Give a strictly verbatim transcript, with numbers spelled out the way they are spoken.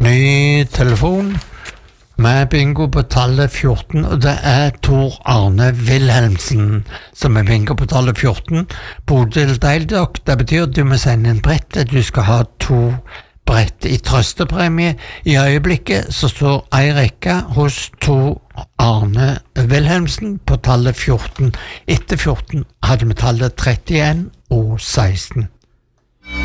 Ny telefon med bingo på tallet fjorten, og det er Tor Arne Wilhelmsen som er bingo på tallet fjorten. Bodil Deildok, det betyr at du må sende en brett, du skal ha to brett i trøstepremie. I øyeblikket så står ei rekke hos Tor Arne Wilhelmsen på tallet fjorten. Etter fjorten hadde vi tallet trettien og seksten.